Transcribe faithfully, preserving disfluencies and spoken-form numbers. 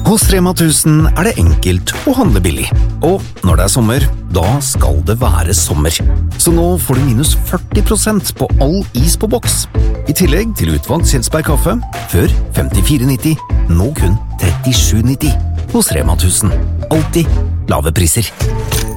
Hos Rema tusen er det enkelt å handle billig. Og når det er sommer, da skal det være sommer. Så nå får du minus førti prosent på all is på boks. I tillegg til utvalgt Kjelsberg kaffe, før femtifire nitti, nå kun trettisju nitti. Hos Rema tusen. Alltid lave priser.